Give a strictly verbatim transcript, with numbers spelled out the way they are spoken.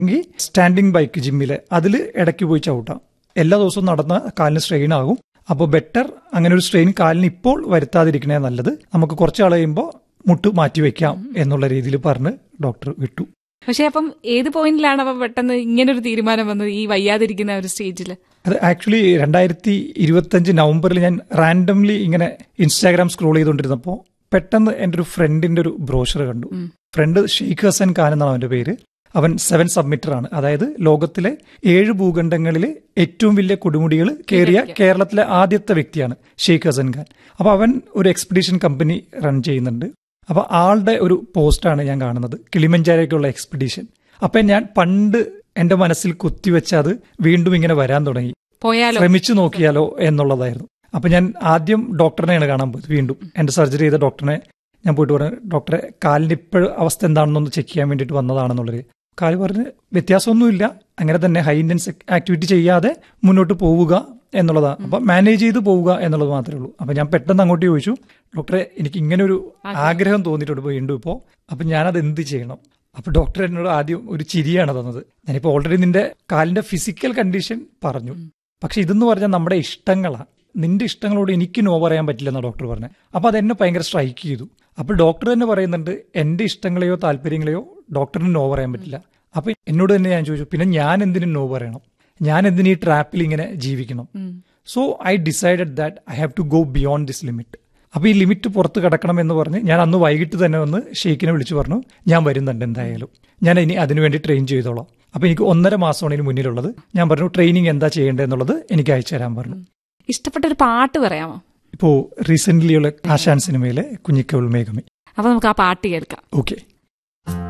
എങ്കിൽ standing bike ജിമ്മിൽ അതിൽ ഇടയ്ക്ക് പോയി ചവിട്ടാം. എല്ലാ ദിവസവും നടന്ന കാലിന് സ്ട്രെയിൻ ആകും. അപ്പോൾ ബെറ്റർ അങ്ങനെ ഒരു സ്ട്രെയിൻ കാലിന് ഇപ്പോൾ വരുത്താതിരിക്കണേ നല്ലത്. നമുക്ക് കുറച്ച് നാൾ കഴിയുമ്പോൾ മുട്ട് മാറ്റിവെക്കാം എന്നുള്ള രീതിയിൽ പറഞ്ഞ് ഡോക്ടർ വിട്ടു. പക്ഷെ അപ്പം ഏത് പോയിന്റിലാണ് അപ്പൊ പെട്ടെന്ന് ഇങ്ങനൊരു തീരുമാനം വന്നത് ഈ വയ്യാതിരിക്കുന്ന ഒരു സ്റ്റേജിൽ? അത് ആക്ച്വലി രണ്ടായിരത്തി ഇരുപത്തിയഞ്ച് നവംബറിൽ ഞാൻ റാൻഡംലി ഇങ്ങനെ ഇൻസ്റ്റാഗ്രാം സ്ക്രോൾ ചെയ്തുകൊണ്ടിരുന്നപ്പോൾ പെട്ടെന്ന് എൻ്റെ ഒരു ഫ്രണ്ടിന്റെ ഒരു ബ്രോഷർ കണ്ടു. ഫ്രണ്ട് ഷെയ്ഖ് ഹസൻ ഖാൻ എന്നാണ് അവന്റെ പേര്. അവൻ സെവൻ സബ്മിറ്റർ ആണ്. അതായത് ലോകത്തിലെ ഏഴ് ഭൂഖണ്ഡങ്ങളിലെ ഏറ്റവും വലിയ കൊടുമുടികൾ കയറിയ കേരളത്തിലെ ആദ്യത്തെ വ്യക്തിയാണ് ഷെയ്ഖ് ഹസൻ ഖാൻ. അപ്പൊ അവൻ ഒരു എക്സ്പെഡീഷൻ കമ്പനി റൺ ചെയ്യുന്നുണ്ട്. അപ്പൊ ആളുടെ ഒരു പോസ്റ്റാണ് ഞാൻ കാണുന്നത്, കിളിമഞ്ചാരോയ്ക്കുള്ള എക്സ്പെഡീഷൻ. അപ്പൊ ഞാൻ പണ്ട് എന്റെ മനസ്സിൽ കുത്തിവെച്ച അത് വീണ്ടും ഇങ്ങനെ വരാൻ തുടങ്ങി, ശ്രമിച്ചു നോക്കിയാലോ എന്നുള്ളതായിരുന്നു. അപ്പൊ ഞാൻ ആദ്യം ഡോക്ടറിനെയാണ് കാണാൻ പോയത്. വീണ്ടും എന്റെ സർജറി ചെയ്ത ഡോക്ടറിനെ ഞാൻ പോയിട്ട് പറഞ്ഞു, ഡോക്ടറെ കാലിന്റെ ഇപ്പോഴും അവസ്ഥ എന്താണെന്നൊന്ന് ചെക്ക് ചെയ്യാൻ വേണ്ടിയിട്ട് വന്നതാണെന്നുള്ളത്. കാല് പറഞ്ഞ് വ്യത്യാസമൊന്നുമില്ല, അങ്ങനെ തന്നെ ഹൈ ഇന്റൻസ് ആക്ടിവിറ്റി ചെയ്യാതെ മുന്നോട്ട് പോവുക എന്നുള്ളതാണ്. അപ്പൊ മാനേജ് ചെയ്ത് പോവുക എന്നുള്ളത് മാത്രമേ ഉള്ളൂ. അപ്പൊ ഞാൻ പെട്ടെന്ന് അങ്ങോട്ട് ചോദിച്ചു, ഡോക്ടറെ എനിക്ക് ഇങ്ങനെ ഒരു ആഗ്രഹം തോന്നിയിട്ടുണ്ട് വീണ്ടും ഇപ്പോൾ, അപ്പൊ ഞാനത് എന്ത് ചെയ്യണം? അപ്പൊ ഡോക്ടർ എന്നോട് ആദ്യം ഒരു ചിരിയാണ് തന്നത്. ഞാനിപ്പോ ഓൾറെഡി നിന്റെ കാലിന്റെ ഫിസിക്കൽ കണ്ടീഷൻ പറഞ്ഞു, പക്ഷെ ഇതെന്ന് പറഞ്ഞാൽ നമ്മുടെ ഇഷ്ടങ്ങളാണ്. നിന്റെ ഇഷ്ടങ്ങളോട് എനിക്ക് നോ പറയാൻ പറ്റില്ലെന്നാണ് ഡോക്ടർ പറഞ്ഞത്. അപ്പൊ അതെന്നെ ഭയങ്കര സ്ട്രൈക്ക് ചെയ്തു. അപ്പൊ ഡോക്ടർ തന്നെ പറയുന്നുണ്ട്, എന്റെ ഇഷ്ടങ്ങളെയോ താല്പര്യങ്ങളെയോ ഡോക്ടറിന് നോ പറയാൻ പറ്റില്ല. അപ്പൊ എന്നോട് തന്നെ ഞാൻ ചോദിച്ചു, പിന്നെ ഞാൻ എന്തിനു നോ പറയണം? ഞാൻ എന്തിനു ഈ ട്രാപ്പിൽ ഇങ്ങനെ ജീവിക്കണം? So I decided that I have to go beyond this limit. അപ്പൊ ഈ ലിമിറ്റ് പുറത്ത് കടക്കണം എന്ന് പറഞ്ഞ് ഞാൻ അന്ന് വൈകിട്ട് തന്നെ വന്ന് ഷെയ്ഖിനെ വിളിച്ചു പറഞ്ഞു, ഞാൻ വരുന്നുണ്ട് എന്തായാലും, ഞാൻ ഇനി അതിനുവേണ്ടി ട്രെയിൻ ചെയ്തോളാം. അപ്പൊ എനിക്ക് ഒന്നര മാസമാണ് ഇതിന് മുന്നിലുള്ളത്. ഞാൻ പറഞ്ഞു ട്രെയിനിങ് എന്താ ചെയ്യേണ്ടതെന്നുള്ളത് എനിക്ക് അയച്ചു തരാൻ പറഞ്ഞു. ഇഷ്ടപ്പെട്ട ഒരു പാട്ട് പറയാമോ? ഇപ്പോ റീസെന്റ്ലിയുള്ള ആശാൻ സിനിമയിലെ കുഞ്ഞിക്കവൾ മേഘമേ. അപ്പൊ നമുക്ക് ആ പാട്ട് കേൾക്കാം. ഓക്കെ.